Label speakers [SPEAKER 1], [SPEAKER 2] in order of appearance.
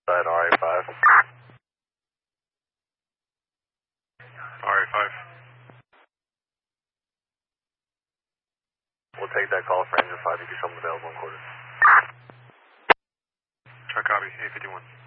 [SPEAKER 1] Side RA5.
[SPEAKER 2] RA5.
[SPEAKER 1] We'll take that call for engine 5. You can show them available in quarters.
[SPEAKER 2] Try copy, A51.